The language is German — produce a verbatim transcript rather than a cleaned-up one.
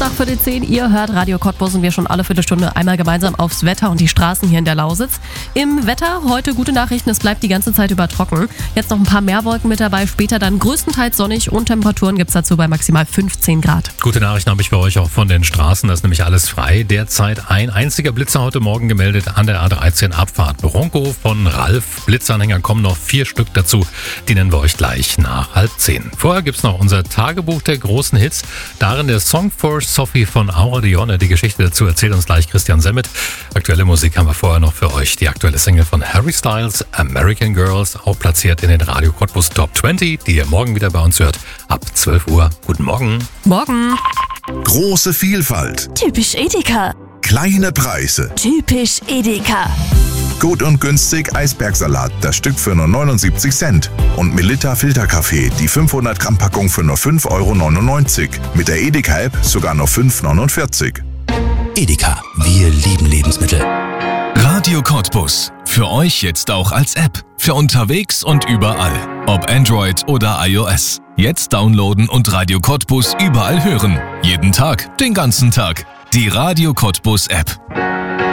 Samstag für die zehn. Ihr hört Radio Cottbus und wir schon alle Viertelstunde einmal gemeinsam aufs Wetter und die Straßen hier in der Lausitz. Im Wetter heute gute Nachrichten, es bleibt die ganze Zeit über trocken. Jetzt noch ein paar mehr Wolken mit dabei, später dann größtenteils sonnig und Temperaturen gibt es dazu bei maximal fünfzehn Grad. Gute Nachrichten habe ich für euch auch von den Straßen, da ist nämlich alles frei. Derzeit ein einziger Blitzer heute Morgen gemeldet an der A dreizehn Abfahrt Bronco von Ralf. Blitzanhänger kommen noch vier Stück dazu, die nennen wir euch gleich nach halb zehn. Vorher gibt es noch unser Tagebuch der großen Hits, darin der Song for Sophie von Aura Dione. Die Geschichte dazu erzählt uns gleich Christian Semmet. Aktuelle Musik haben wir vorher noch für euch. Die aktuelle Single von Harry Styles, American Girls, auch platziert in den Radio Cottbus Top zwanzig, die ihr morgen wieder bei uns hört, ab zwölf Uhr. Guten Morgen. Morgen. Große Vielfalt. Typisch Edeka. Kleine Preise. Typisch Edeka. Gut und günstig Eisbergsalat, das Stück für nur neunundsiebzig Cent. Und Melitta Filterkaffee, die fünfhundert Gramm Packung für nur fünf Euro neunundneunzig. Mit der Edeka-App sogar nur fünf Euro neunundvierzig. Edeka, wir lieben Lebensmittel. Radio Cottbus. Für euch jetzt auch als App. Für unterwegs und überall. Ob Android oder iOS. Jetzt downloaden und Radio Cottbus überall hören. Jeden Tag, den ganzen Tag. Die Radio Cottbus App.